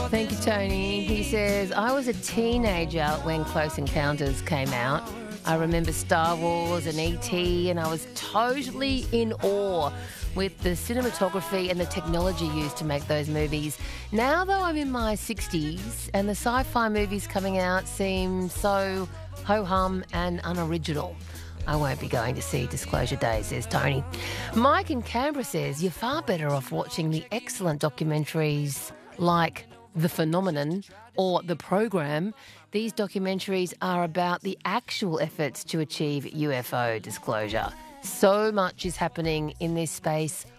Thank you, Tony. He says, I was a teenager when Close Encounters came out. I remember Star Wars and E.T. and I was totally in awe with the cinematography and the technology used to make those movies. Now, though, I'm in my 60s and the sci-fi movies coming out seem so ho-hum and unoriginal. I won't be going to see Disclosure Day, says Tony. Mike in Canberra says, you're far better off watching the excellent documentaries like The Phenomenon or The Program. These documentaries are about the actual efforts to achieve UFO disclosure. So much is happening in this space